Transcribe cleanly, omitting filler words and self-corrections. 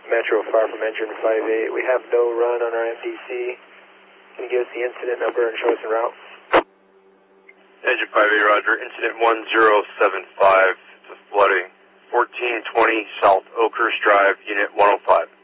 Metro Fire from Engine 58. We have no run on our MDC. Can you give us the incident number and show us the route? Engine 58, roger. Incident 1075. It's a flooding. 1420 South Oakhurst Drive, Unit 105.